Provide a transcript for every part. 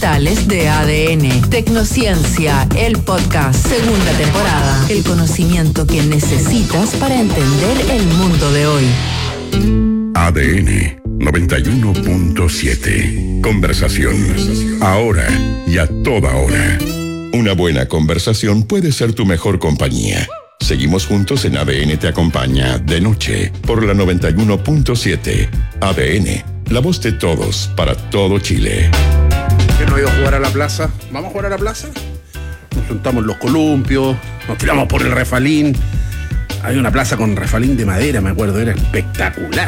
digitales de ADN. Tecnociencia, el podcast, segunda temporada. El conocimiento que necesitas para entender el mundo de hoy. ADN 91.7. Conversación. Ahora y a toda hora. Una buena conversación puede ser tu mejor compañía. Seguimos juntos en ADN Te Acompaña de noche por la 91.7. ADN, la voz de todos para todo Chile. ¿Qué no ha ido a jugar a la plaza? ¿Vamos a jugar a la plaza? Nos juntamos en los columpios, nos tiramos por el refalín. Hay una plaza con refalín de madera, me acuerdo, era espectacular.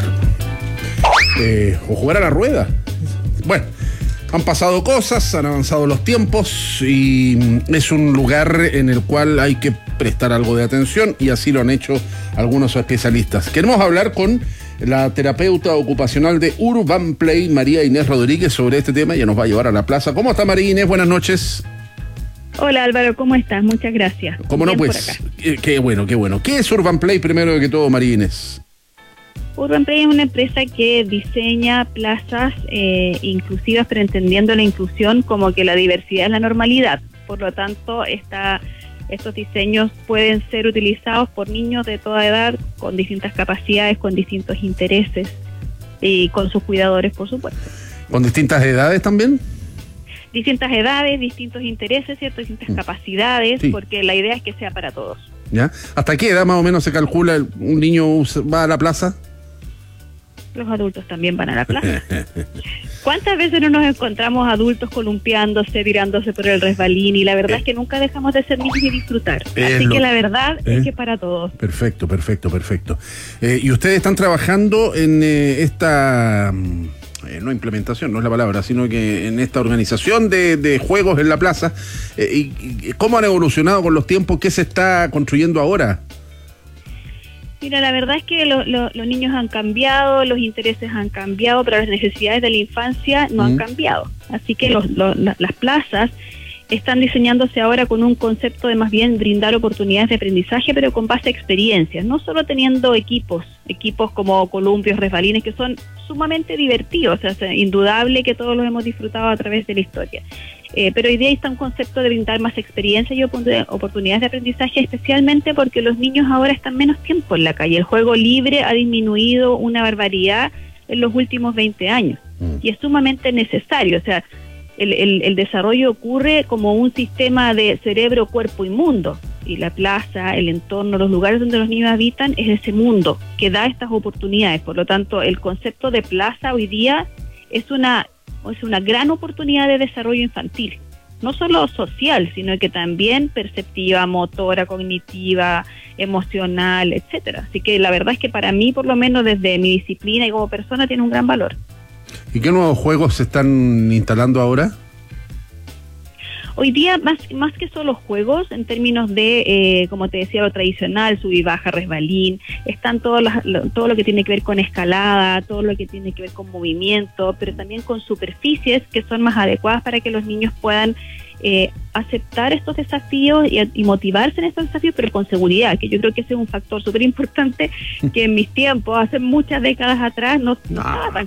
O jugar a la rueda. Bueno, han pasado cosas, han avanzado los tiempos y es un lugar en el cual hay que prestar algo de atención y así lo han hecho algunos especialistas. Queremos hablar con la terapeuta ocupacional de Urban Play, María Inés Rodríguez, sobre este tema. Ella nos va a llevar a la plaza. ¿Cómo está, María Inés? Buenas noches. Hola, Álvaro, ¿cómo estás? Muchas gracias. ¿Cómo no, pues? Qué bueno, qué bueno. ¿Qué es Urban Play, primero que todo, María Inés? Urban Play es una empresa que diseña plazas inclusivas, pero entendiendo la inclusión como que la diversidad es la normalidad. Por lo tanto, estos diseños pueden ser utilizados por niños de toda edad, con distintas capacidades, con distintos intereses y con sus cuidadores, por supuesto. ¿Con distintas edades también? Distintas edades, distintos intereses, ¿cierto? Distintas capacidades, sí. Porque la idea es que sea para todos. ¿Ya? ¿Hasta qué edad más o menos se calcula un niño va a la plaza? Los adultos también van a la plaza. ¿Cuántas veces no nos encontramos adultos columpiándose, tirándose por el resbalín? Y la verdad es que nunca dejamos de ser niños y disfrutar. Así que la verdad es que para todos. Perfecto. Y ustedes están trabajando en esta... no implementación, no es la palabra, sino que en esta organización de juegos en la plaza. ¿Y cómo han evolucionado con los tiempos? ¿Qué se está construyendo ahora? Mira, la verdad es que los niños han cambiado, los intereses han cambiado, pero las necesidades de la infancia no han cambiado. Así que las plazas están diseñándose ahora con un concepto de más bien brindar oportunidades de aprendizaje, pero con base a experiencias, no solo teniendo equipos como columpios, resbalines, que son sumamente divertidos, o sea, es indudable que todos los hemos disfrutado a través de la historia. Pero hoy día está un concepto de brindar más experiencia y oportunidades de aprendizaje, especialmente porque los niños ahora están menos tiempo en la calle. El juego libre ha disminuido una barbaridad en los últimos 20 años y es sumamente necesario, o sea, el desarrollo ocurre como un sistema de cerebro-cuerpo y mundo, y la plaza, el entorno, los lugares donde los niños habitan es ese mundo que da estas oportunidades. Por lo tanto, el concepto de plaza hoy día es una gran oportunidad de desarrollo infantil, no solo social, sino que también perceptiva, motora, cognitiva, emocional, etcétera. Así que la verdad es que para mí, por lo menos desde mi disciplina y como persona, tiene un gran valor. ¿Y qué nuevos juegos se están instalando ahora? Hoy día, más que solo juegos, en términos de, como te decía, lo tradicional, sub y baja, resbalín, están todo lo que tiene que ver con escalada, todo lo que tiene que ver con movimiento, pero también con superficies que son más adecuadas para que los niños puedan aceptar estos desafíos y motivarse en estos desafíos, pero con seguridad, que yo creo que ese es un factor súper importante que en mis tiempos, hace muchas décadas atrás, no estaba tan